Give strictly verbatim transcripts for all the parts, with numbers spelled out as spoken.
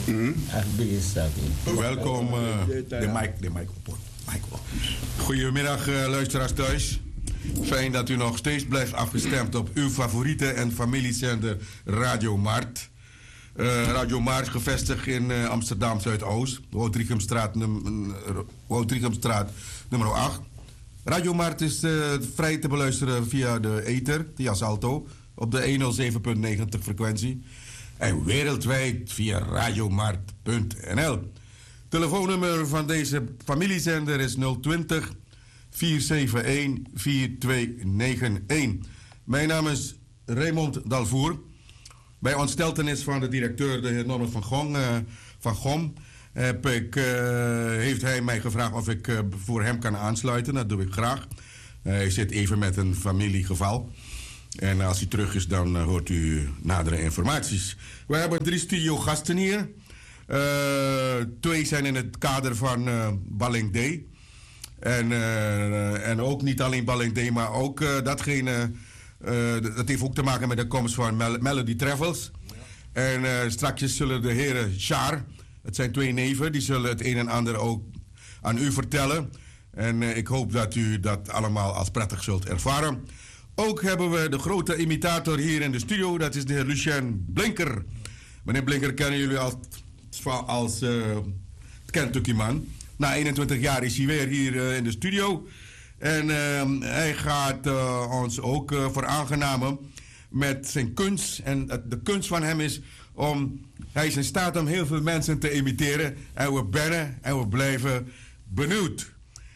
Welkom, uh, de mic, de mic op. Goedemiddag, uh, luisteraars thuis. Fijn dat u nog steeds blijft afgestemd op uw favoriete en familiezender Radio Mart. Uh, Radio Mart gevestigd in uh, Amsterdam Zuidoost, Woudrichemstraat num, Woudrichemstraat nummer acht. Radio Mart is uh, vrij te beluisteren via de ether, via Salto, op de honderdzeven komma negentig frequentie. En wereldwijd via radiomart punt n l. Telefoonnummer van deze familiezender is nul twintig, vier zeven een, vier twee negen een. Mijn naam is Raymond Dalvoer. Bij ontsteltenis van de directeur, de heer Norbert van Gom, uh, van Gom heb ik, uh, heeft hij mij gevraagd of ik uh, voor hem kan aansluiten. Dat doe ik graag. Uh, hij zit even met een familiegeval. En als hij terug is, dan uh, hoort u nadere informaties. We hebben drie studiogasten hier. Uh, twee zijn in het kader van uh, Balling Day. En, uh, en ook niet alleen Balling Day, maar ook uh, datgene... Uh, dat heeft ook te maken met de komst van Mel- Melody Travels. Ja. En uh, straks zullen de heren Char, het zijn twee neven, die zullen het een en ander ook aan u vertellen. En uh, ik hoop dat u dat allemaal als prettig zult ervaren. Ook hebben we de grote imitator hier in de studio, dat is de heer Lucien Blinker. Meneer Blinker kennen jullie als, als uh, Kentucky-man. Na eenentwintig jaar is hij weer hier uh, in de studio. En uh, hij gaat uh, ons ook uh, veraangenamen met zijn kunst. En uh, de kunst van hem is om... Hij is in staat om heel veel mensen te imiteren. En we bennen en we blijven benieuwd.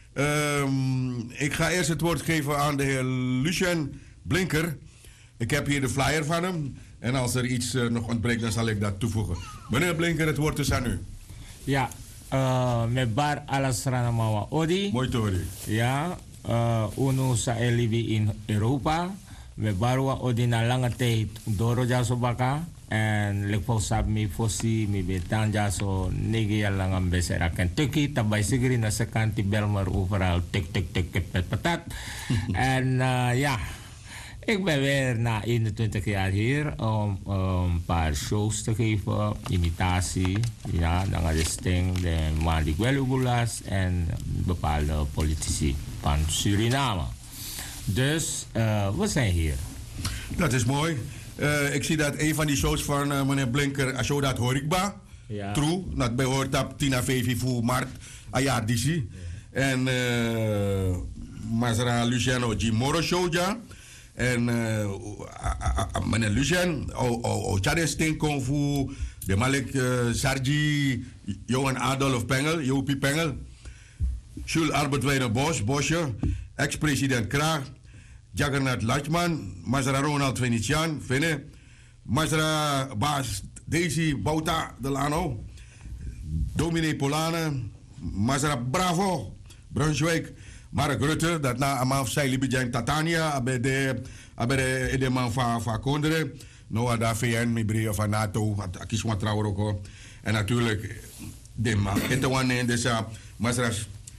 Um, ik ga eerst het woord geven aan de heer Lucien Blinker. Ik heb hier de flyer van hem. En als er iets uh, nog ontbreekt, dan zal ik dat toevoegen. Meneer Blinker, het woord is aan u. Ja, uh, met bar alasrana mawa odi. Mooi tori. Ja, uh, uno sa elibi in Europa. We barwa odi na lange tijd doro jaso baka. En lekpo sab mi fosi mi betan jaso negi ya langam besera Kentucky. Tabay sigri na sa kanti Belmar overal tik tik tik pet patat. En uh, ja... Ik ben weer na eenentwintig jaar hier om um, een paar shows te geven, imitatie, ja, dan is het ding, de Mali Guelugulas en bepaalde politici van Suriname. Dus uh, we zijn hier. Dat is mooi. Uh, ik zie dat een van die shows van uh, meneer Blinker, als je dat hoor ik ba, ja. True, dat behoort op Tina Vevi voor Mart, Ayar D C. Ja. En uh, Masra Luciano Gimoro show, ja. En uh, meneer Lucien, o Chades Kung Fu, de Malik uh, Sarji, Johan Adolf Pengel, Jopie Pengel, Jules Albert Weiner Bosch, Bosje, ex-president Kraag, Jaggernaut Lachman, Mazra Ronald Venetiaan, Venne, Mazra Baas Daisy Bauta Delano, Dominee Polane, Mazra Bravo, Brunswijk, Mark Rutte, dat na een of zij liep Tatania, abe de abe de man van van Kondre, no ada V N, mi brio van NATO, akis wat trouwer ook. En natuurlijk de man. En dan wanneer deze Masra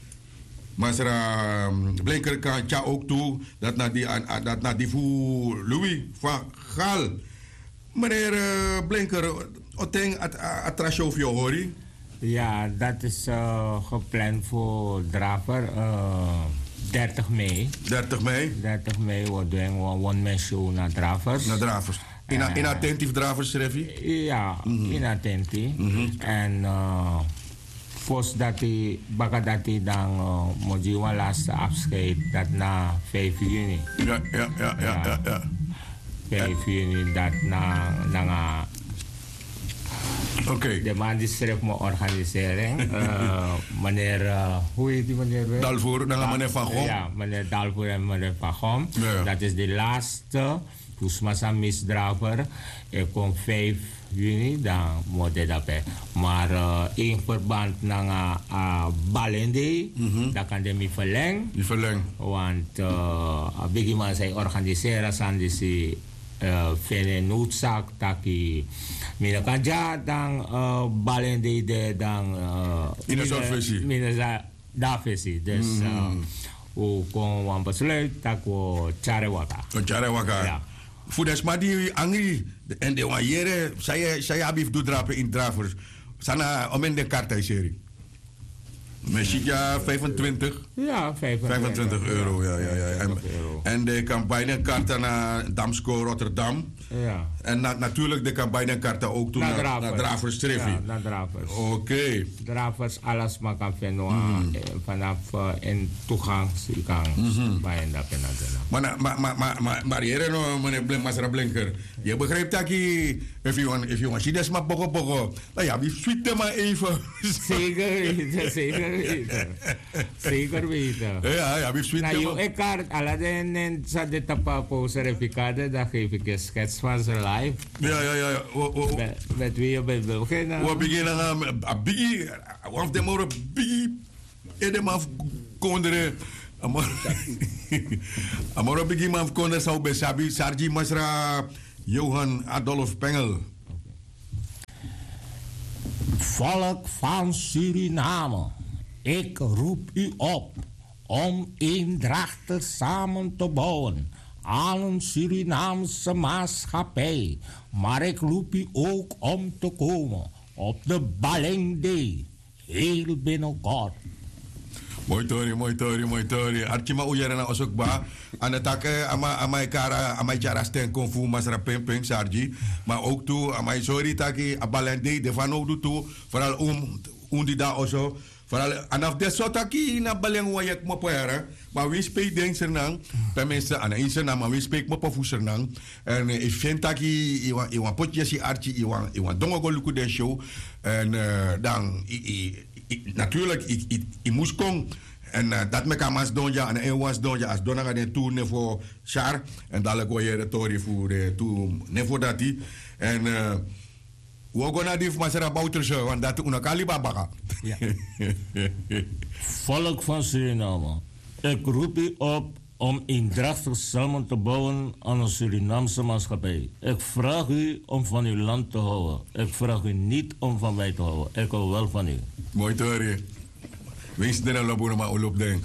Masra Blinker kan ja ook toe dat na die dat na die voor Louis van Gaal. Meneer uh, Blinker, oteng at atrasje of je hoor. Ja, dat is uh, gepland voor Draver uh, dertig mei. dertig mei? dertig mei, we doen een one-man show naar Dravers. Naar Dravers. In, uh, inattentief Dravers, Revi? Ja, mm-hmm. inattentief. Mm-hmm. En uh, volgens dat hij, baga dat hij dan uh, moet je een laatste afscheid, dat na vijf juni. Ja, ja, ja, ja, ja. ja, ja. vijf juni, dat na... na Oké. Okay. De man die schreef me organisering. uh, meneer, uh, hoe heet die meneer? Dalvoer, dan meneer Van Gom. Ja, meneer Dalvoer en meneer Van Gom. Ja. Dat is de laatste. Dus massa misdraver. Ik kom vijf juni, dan moet je dat bij. Maar uh, in verband met uh, uh, Balende, mm-hmm. dan kan je me verlengen. Die verlengen. Want uh, bigi man zij organiseren, zijn die uh, vele noodzaak dat je mina kan ja dan uh, Balende de dan uh, in een soort visie. Mina daar visie. Dus hoe kon we besluit dat we charewaka. Charewaka. Ja. Voor de sma die angry en de wajere, zij zij abif doet drapen in Dravers. Sana, om in de kaart, serie. Misschien ja vijfentwintig. Ja, vijfentwintig euro. Ja, ja, ja. En, en de campagnekaarten naar Damsko Rotterdam. Ja. En na, natuurlijk de campagnekaarten ook toen naar, naar, naar Dravers Treffie. Ja, naar Dravers. Oké. Okay. Dravers, alles maar kan vinden mm. vanaf uh, in toegangsgang. Mm-hmm. Bij een dapje naar de Maar, maar, maar, maar, maar, maar hier no, meneer Masra Blinker. Je begrijpt dat je, if you want, if you want, zie maar poko poko. Nou ja, wie sweet maar even. Zeker weten, zeker. Zeker weten. Ja, ja, wie sweet. Nou, je kaart, Aladdin en sa de tapa po certificate, dan geef ik een schets van zijn live. Ja, ja, ja. Met wie je bent beginnen. We beginnen aan een biggie, one of them more biggie, en de man konderen. Amor biggie man konderen zou bij Sabi, Sarji Masra, Johan Adolf Pengel. Volk van Suriname, ik roep u op om eendrachtig samen te bouwen aan een Surinaamse maatschappij. Maar ik roep u ook om te komen op de Balling Day, heel binnenkort. Mooi tori, mooi tori, mooi tori. Archima uyara na osok ba. Aan het takken, ama ama kara, ama jara sten kung fu masra pimping sarji. Maar ook toe, ama sorry taki, abalende de van ook toe. Vooral om, om die daar oso. Vooral anaf de sotaki na baleng wayak mo poera. Maar wie spreekt denk sernang? Tenminste, aan een sernang, maar wie spreekt mo po fu sernang? En ik vind taki, iwan iwan potje si archi, iwan iwan dongo go luku de show. En dan, natuurlijk, ik moest komen. En uh, dat me kan mas donja en een was donja als donna ga de tour voor char en dadelijk wil je de tori voor de tour ne voor dat die en uh, we gaan naar die masera bouter zo want dat una kaliba baka. Ja. Volk van Suriname, ik roep u op om eendrachtig samen te bouwen aan een Surinaamse maatschappij. Ik vraag u om van uw land te houden. Ik vraag u niet om van mij te houden. Ik hou wel van u. Mooi tori. Wees er nou op maar op denk.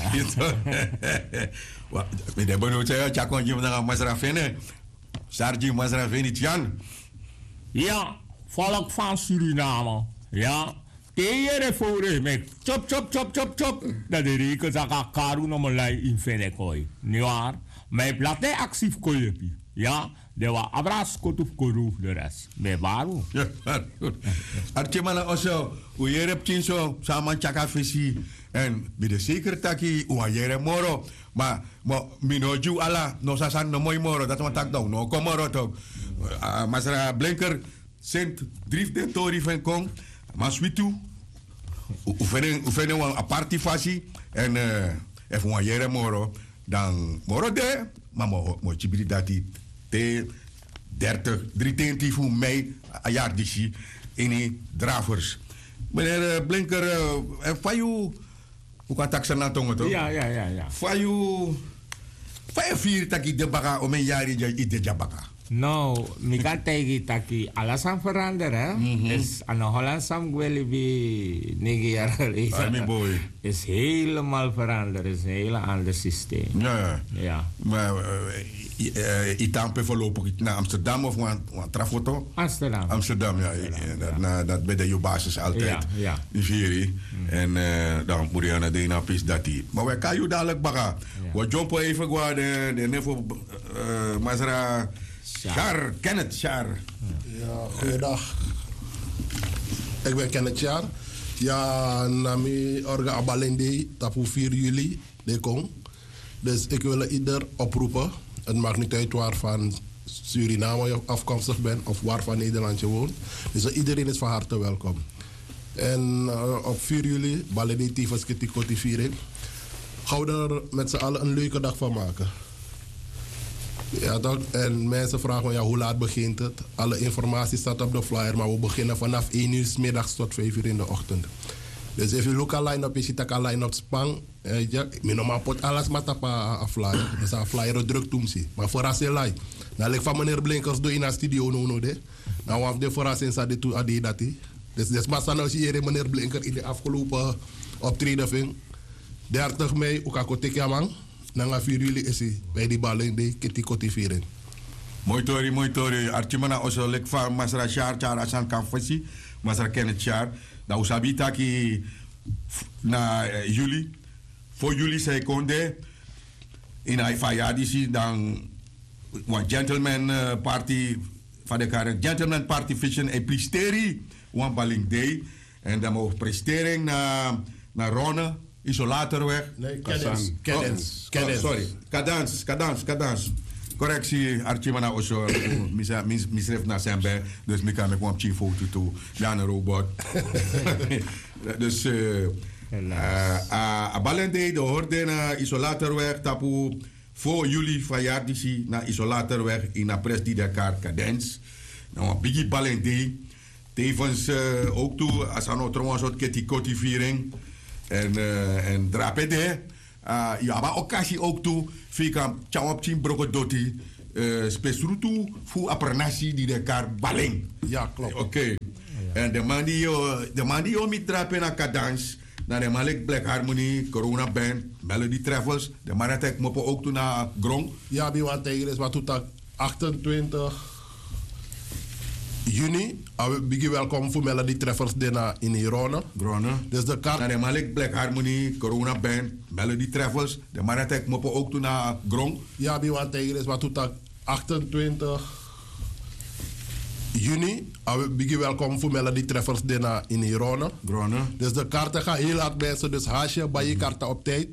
Wat? Met de benoemd zei je kon je naar Masrafene. Sarji Masrafene Jan. Ja, volk van Suriname. Ja. Tegen voor me. Chop chop chop chop chop. Dat de reken zaka karu no malai in Fenekoi. Niet waar? Mijn platte actief koyepi. Ja. De wa abras kotuf koru de rest. Me baru. Ja, goed. Artje mana oso, u yere pchinso sama chaka fesi en bi de zeker taki u yere moro, maar mo minoju ala no sasan no moy moro, dat want tak nou no komoro tok. Masra Blinker sent drift de tori van kong, mas witu. U fenen u fenen wan aparti fasi en eh if u yere moro, dan moro de, maar mo mo chibiri dati dertig, drieëntwintig mei, een jaar dici, in die Dravers. Meneer uh, Blinker, uh, van jou, hoe kan ik naar tongen toch? Ja, ja, ja, ja. Van jou, van jou vier taki de baka om een jaar in de jabaka. Nou, ik kan tegen taki alles aan veranderen. Mm-hmm. Is aan de Hollandse gwelibi negen jaar geleden. Boy. Is helemaal veranderd. Is een hele ander systeem. Ja, ja. Ja. Maar uh, je tampe voorlopig naar Amsterdam of naar Trafoto? Amsterdam. Amsterdam, ja. Amsterdam, ja. Dat, ja. na, dat bij de je basis altijd. Ja, ja. Die vier. Mm. En uh, dan moet je naar de ene pis dat die. Maar wij kan je dadelijk baka. We jumpen even qua de, de nevo uh, Masra. Char, Kenneth Char. Ja, goeiedag. Ik ben Kenneth Char. Ja, nami orga abalende tapu vier juli de kom. Dus ik wil ieder oproepen. Het maakt niet uit waarvan Suriname je afkomstig bent of waarvan Nederland je woont. Dus iedereen is van harte welkom. En uh, op vier juli, balende tivas kitikoti viering. Gaan we er met z'n allen een leuke dag van maken. Ja, toch? En mensen vragen me, ja, hoe laat begint het? Alle informatie staat op de flyer, maar we beginnen vanaf één uur 's middags tot vijf uur in de ochtend. Dus if you look at line-up, je ziet dat line-up spang. Eh, ja, ik normaal pot alles met een flyer. Dus een flyer druk toen zie. Maar voor als je like, dan ik van meneer Blinkers doe in de studio no no de. Nou, we hebben voor als je dat toe adi dat die. Dus dus maar dan als je hier meneer Blinker in de afgelopen optreden vindt. dertig mei, ook aan kotik jamang. Dan vier juli is hij bij die ballen die kitty kotti viering. Mooi tori, mooi tori. Archimana oso lek van Masra Char Char asan kan fasi. maar ze kennen het jaar. Dat usabi taki na uh, juli. Voor juli zei konde in een verjaardag dan een gentleman uh, party van de kar gentleman party vision en presteri een balling day en dan mogen prestering naar naar Ronne isolatorweg. Nee, cadence. Cadence. Oh, Cadence. oh, sorry. Cadans, cadans, cadans. Correctie, Archimana Osho, misref naar Sembe, dus ik kan gewoon een foto toe, dan een robot. Dus, uh, uh, Balende, de hoorde naar isolatorweg, tapu voor juli verjaardag naar isolatorweg in de pres die de kaart cadens. Nou, Biggie Balende, tevens uh, ook toe, als er nog trouwens een ketikoti viering en, uh, en drapede. Uh, ja, maar occasie ook toe, vika chawap chin brokodoti, uh, spesrutu fu apernasi die de kaart baling. Ja, klopt. Oké. Okay. En de man die de man die om het trappen naar cadans, naar de Malik Black Harmony, Corona Band, Melody Travels, de man heeft moppen ook toen naar Grong. Ja, die wat tegen is, maar toen dat achtentwintig juni, we begin welkom voor Melody Travels in Irone. Grone. Dus de kaart. Naar de Malik Black Harmony, Corona Band, Melody Travels, de man heeft moppen ook toen naar Grong. Ja, die wat tegen is, maar toen dat achtentwintig juni, we begin welkom voor Melody Travels in Irone. Grone. Dus de kaarten gaan heel hard mensen, dus haal je bij je kaarten op tijd.